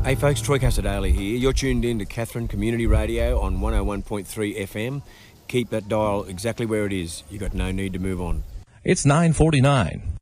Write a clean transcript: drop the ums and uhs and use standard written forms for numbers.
Hey folks, Troy Casadale here. You're tuned in to Katherine Community Radio on 101.3 FM. Keep that dial exactly where it is. You've got no need to move on. It's 9:49.